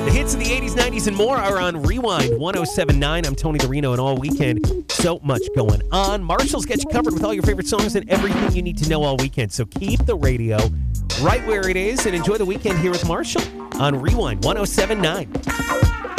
The hits of the 80s, 90s, and more are on Rewind 107.9. I'm Tony the Reno, and all weekend, so much going on. Marshall's got you covered with all your favorite songs and everything you need to know all weekend. So keep the radio right where it is and enjoy the weekend here with Marshall on Rewind 107.9.